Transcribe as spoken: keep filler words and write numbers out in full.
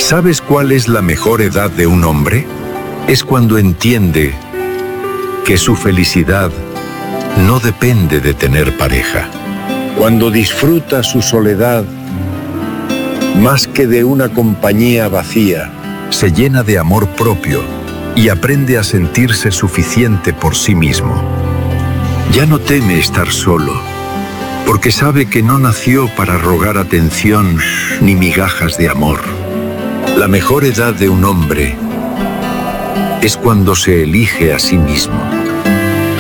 ¿Sabes cuál es la mejor edad de un hombre? Es cuando entiende que su felicidad no depende de tener pareja. Cuando disfruta su soledad más que de una compañía vacía. Se llena de amor propio y aprende a sentirse suficiente por sí mismo. Ya no teme estar solo, porque sabe que no nació para rogar atención ni migajas de amor. La mejor edad de un hombre es cuando se elige a sí mismo.